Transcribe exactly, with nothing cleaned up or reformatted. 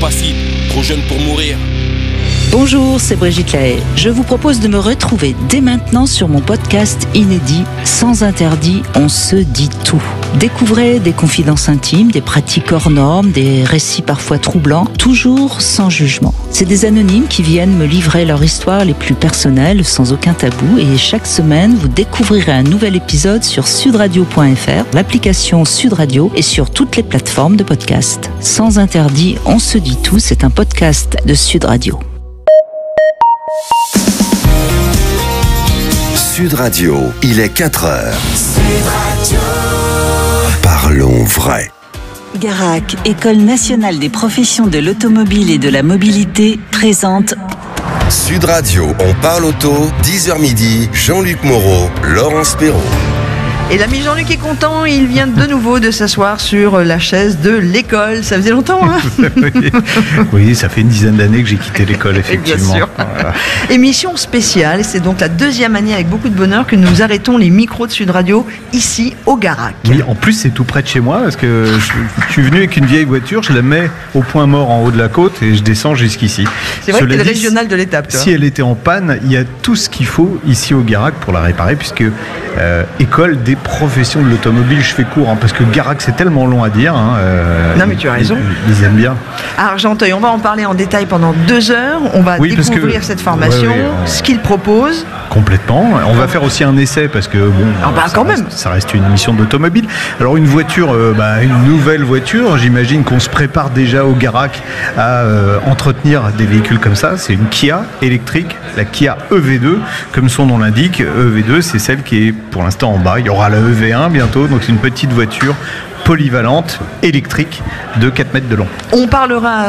ma fille, trop jeune pour mourir. Bonjour, c'est Brigitte Lahaye. Je vous propose de me retrouver dès maintenant sur mon podcast inédit Sans interdit, on se dit tout. Découvrez des confidences intimes, des pratiques hors normes, des récits parfois troublants, toujours sans jugement. C'est des anonymes qui viennent me livrer leur histoire les plus personnelles, sans aucun tabou. Et chaque semaine, vous découvrirez un nouvel épisode sur sud radio point f r, l'application Sud Radio et sur toutes les plateformes de podcast. Sans interdit, on se dit tout, c'est un podcast de Sud Radio. Sud Radio, il est quatre heures. Sud Radio. Parlons vrai. Garac, École nationale des professions de l'automobile et de la mobilité, présente Sud Radio, on parle auto, dix heures midi, Jean-Luc Moreau, Laurence Perrault. Et l'ami Jean-Luc est content, il vient de nouveau de s'asseoir sur la chaise de l'école. Ça faisait longtemps, hein? oui. oui, ça fait une dizaine d'années que j'ai quitté l'école, effectivement. Bien sûr. Voilà. Émission spéciale, c'est donc la deuxième année avec beaucoup de bonheur que nous arrêtons les micros de Sud Radio ici au Garac. Oui, en plus c'est tout près de chez moi parce que je, je suis venu avec une vieille voiture, je la mets au point mort en haut de la côte et je descends jusqu'ici. C'est vrai Cela que t'es le dit, régional de l'étape, toi. Si elle était en panne, il y a tout ce qu'il faut ici au Garac pour la réparer puisque euh, école des professions de l'automobile, je fais court hein, parce que Garac c'est tellement long à dire. Hein, euh, non mais tu as raison. Ils, ils aiment bien. À Argenteuil, on va en parler en détail pendant deux heures. On va oui, découvrir que, cette formation, ouais, ouais, on... ce qu'ils proposent. Complètement. On va faire aussi un essai parce que bon, ah bah, ça, quand reste, même. ça reste une émission d'automobile. Alors une voiture, euh, bah, une nouvelle voiture. J'imagine qu'on se prépare déjà au Garac à euh, entretenir des véhicules comme ça. C'est une Kia électrique, la Kia E V deux, comme son nom l'indique. E V deux, c'est celle qui est pour l'instant en bas. Il y aura la E V un bientôt, donc c'est une petite voiture polyvalente, électrique, de quatre mètres de long. On parlera